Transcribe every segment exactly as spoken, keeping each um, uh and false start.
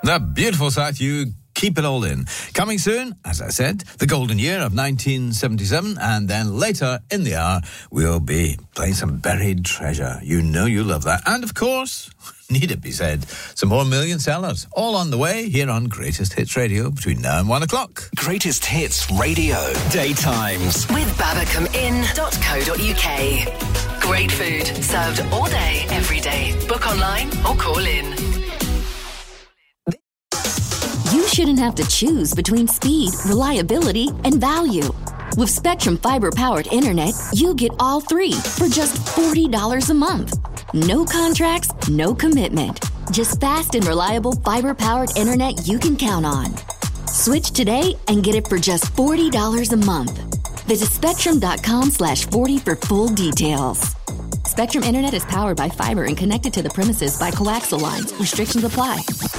The beautiful sight, you keep it all in. Coming soon, as I said, the golden year of nineteen seventy-seven, and then later in the hour, we'll be playing some buried treasure. You know you love that. And of course, need it be said, some more million sellers. All on the way here on Greatest Hits Radio between now and one o'clock. Greatest Hits Radio. Daytimes. With babacom inn dot co dot uk. Great food served all day, every day. Book online or call in. You shouldn't have to choose between speed, reliability, and value. With Spectrum Fiber-powered internet, you get all three for just forty dollars a month. No contracts, no commitment. Just fast and reliable fiber-powered internet you can count on. Switch today and get it for just forty dollars a month. Visit spectrum.com slash 40 for full details. Spectrum Internet is powered by fiber and connected to the premises by coaxial lines. Restrictions apply.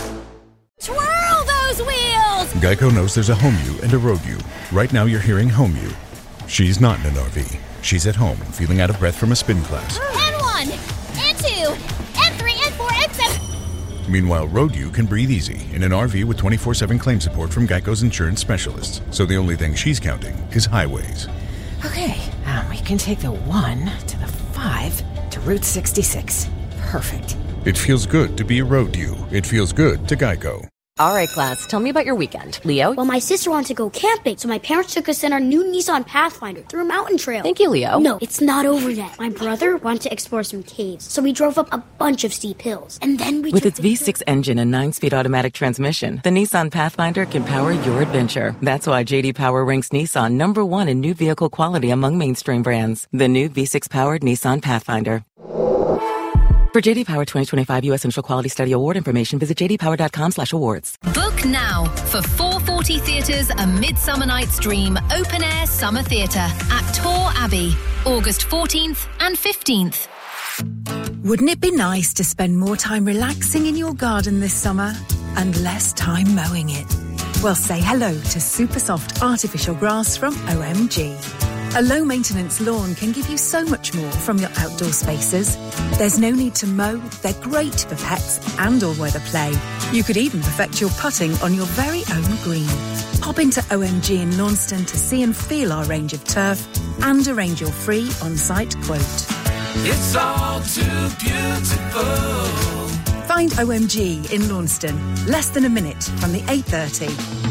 Twirl those wheels! Geico knows there's a home you and a road you. Right now you're hearing home you. She's not in an R V. She's at home, feeling out of breath from a spin class. And one, and two, and three, and four, and seven. Meanwhile, road you can breathe easy in an R V with twenty-four seven claim support from Geico's insurance specialists. So the only thing she's counting is highways. Okay, um, we can take the one to the five to Route sixty-six. Perfect. It feels good to be a road you. It feels good to Geico. All right, class, tell me about your weekend. Leo? Well, my sister wanted to go camping, so my parents took us in our new Nissan Pathfinder through a mountain trail. Thank you, Leo. No, it's not over yet. My brother wanted to explore some caves, so we drove up a bunch of steep hills. And then we With its V six engine and nine-speed automatic transmission, the Nissan Pathfinder can power your adventure. That's why J D Power ranks Nissan number one in new vehicle quality among mainstream brands. The new V six-powered Nissan Pathfinder. For J D Power twenty twenty-five U S Central Quality Study Award information, visit j d power dot com slash awards. Book now for four forty Theatres A Midsummer Night's Dream Open Air Summer Theatre at Tor Abbey, August fourteenth and fifteenth. Wouldn't it be nice to spend more time relaxing in your garden this summer and less time mowing it? Well, say hello to super soft artificial grass from O M G. A low-maintenance lawn can give you so much more from your outdoor spaces. There's no need to mow, they're great for pets and all-weather play. You could even perfect your putting on your very own green. Pop into O M G in Launceston to see and feel our range of turf and arrange your free on-site quote. It's all too beautiful. Find O M G in Launceston, less than a minute from the eight thirty.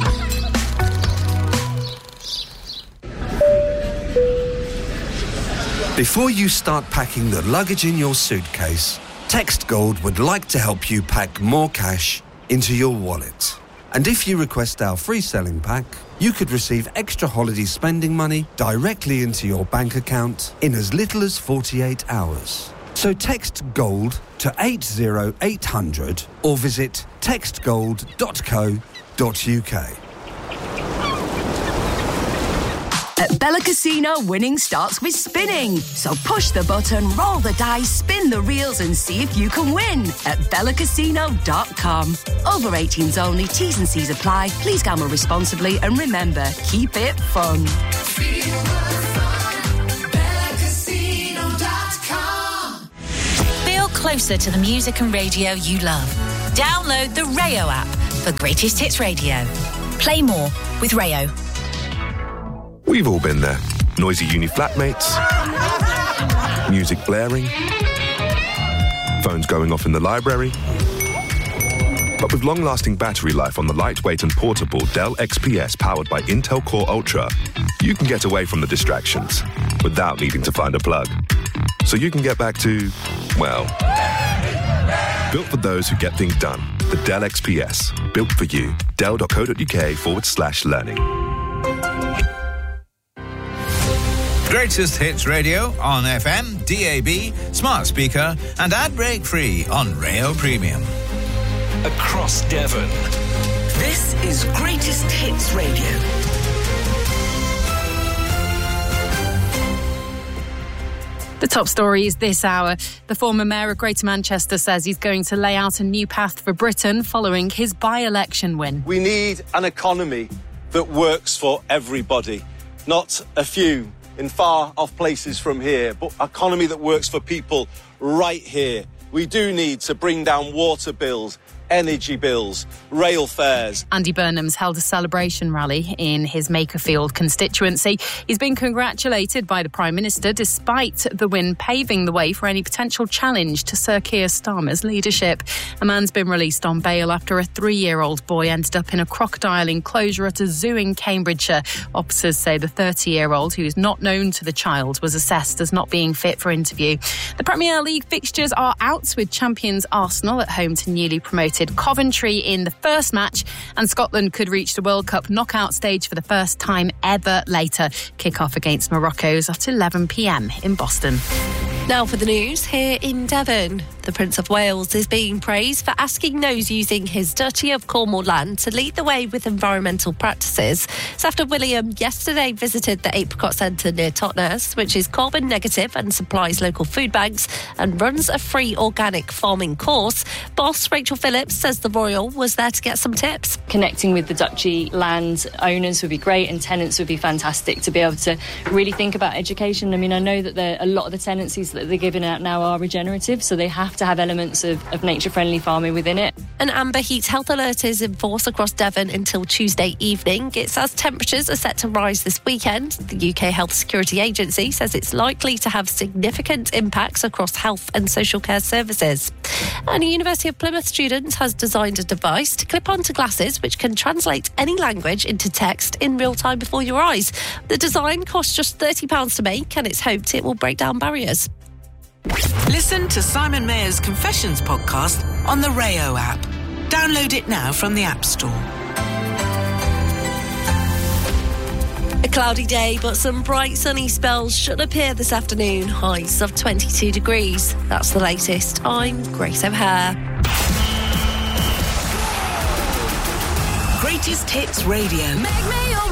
Before you start packing the luggage in your suitcase, Text Gold would like to help you pack more cash into your wallet. And if you request our free selling pack, you could receive extra holiday spending money directly into your bank account in as little as forty-eight hours. So text GOLD to eight zero eight hundred or visit text gold dot co dot uk. At Bella Casino, winning starts with spinning. So push the button, roll the dice, spin the reels and see if you can win at bella casino dot com. Over eighteens only, T's and C's apply. Please gamble responsibly and remember, keep it fun. Feel the fun. bella casino dot com. Feel closer to the music and radio you love. Download the Rayo app for Greatest Hits Radio. Play more with Rayo. We've all been there. Noisy uni flatmates, music blaring, phones going off in the library. But with long-lasting battery life on the lightweight and portable Dell X P S powered by Intel Core Ultra, you can get away from the distractions without needing to find a plug. So you can get back to, well, built for those who get things done. The Dell X P S, built for you. dell dot co dot uk forward slash learning. Greatest Hits Radio on F M, D A B, smart speaker, and ad break free on Rayo Premium. Across Devon. This is Greatest Hits Radio. The top stories this hour. The former mayor of Greater Manchester says he's going to lay out a new path for Britain following his by-election win. We need an economy that works for everybody, not a few in far-off places from here, but an economy that works for people right here. We do need to bring down water bills, energy bills, rail fares. Andy Burnham's held a celebration rally in his Makerfield constituency. He's been congratulated by the Prime Minister despite the win paving the way for any potential challenge to Sir Keir Starmer's leadership. A man's been released on bail after a three-year-old boy ended up in a crocodile enclosure at a zoo in Cambridgeshire. Officers say the thirty-year-old, who is not known to the child, was assessed as not being fit for interview. The Premier League fixtures are out, with champions Arsenal at home to newly promoted Coventry in the first match, and Scotland could reach the World Cup knockout stage for the first time ever later. Kick-off against Morocco's at eleven p.m. in Boston. Now for the news here in Devon. The Prince of Wales is being praised for asking those using his Duchy of Cornwall land to lead the way with environmental practices. It's after William yesterday visited the Apricot Centre near Totnes, which is carbon negative and supplies local food banks and runs a free organic farming course. Boss Rachel Phillips says the Royal was there to get some tips. Connecting with the Duchy land owners would be great, and tenants would be fantastic to be able to really think about education. I mean, I know that there, a lot of the tenancies that they're giving out now are regenerative, so they have to have elements of, of nature-friendly farming within it. An amber heat health alert is in force across Devon until Tuesday evening. It's as temperatures are set to rise this weekend. The U K Health Security Agency says it's likely to have significant impacts across health and social care services. And a University of Plymouth student has designed a device to clip onto glasses which can translate any language into text in real time before your eyes. The design costs just thirty pounds to make, and it's hoped it will break down barriers. Listen to Simon Mayer's Confessions podcast on the Rayo app. Download it now from the App Store. A cloudy day, but some bright sunny spells should appear this afternoon. Highs of twenty-two degrees. That's the latest. I'm Grace O'Hare. Greatest Hits Radio. Make me a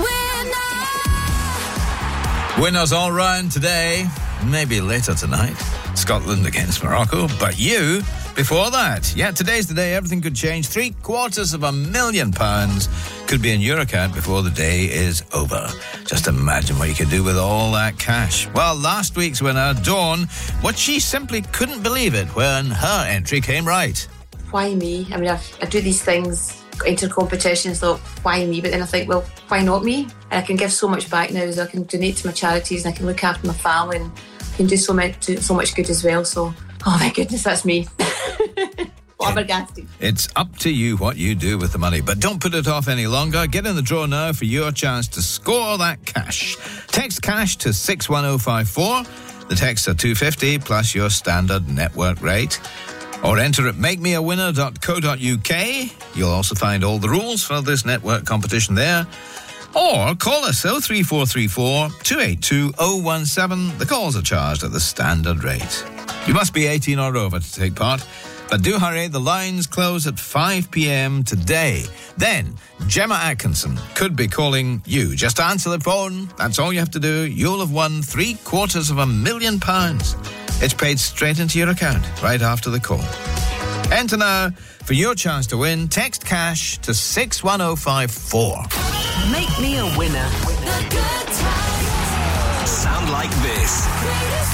winner. Winners all round today, maybe later tonight. Scotland against Morocco, but you before that. Yeah, today's the day everything could change. Three quarters of a million pounds could be in your account before the day is over. Just imagine what you could do with all that cash. Well, last week's winner, Dawn, what she simply couldn't believe it when her entry came right. Why me? I mean, I've, I do these things, enter competitions, thought, why me? But then I think, well, why not me? And I can give so much back now, so I can donate to my charities and I can look after my family and can do so much, do so much good as well. So, oh my goodness, that's me. Flabbergasted. It's up to you what you do with the money, but don't put it off any longer. Get in the draw now for your chance to score that cash. Text cash to six one oh five four. The texts are two pounds fifty plus your standard network rate. Or enter at make me a winner dot co dot uk. You'll also find all the rules for this network competition there. Or call us oh three four three four, two eight two, oh one seven. The calls are charged at the standard rate. You must be eighteen or over to take part. But do hurry, the lines close at five p.m. today. Then, Gemma Atkinson could be calling you. Just answer the phone. That's all you have to do. You'll have won three quarters of a million pounds. It's paid straight into your account right after the call. Enter now for your chance to win. Text cash to six one oh five four. Make me a winner. The good times. Sound like this.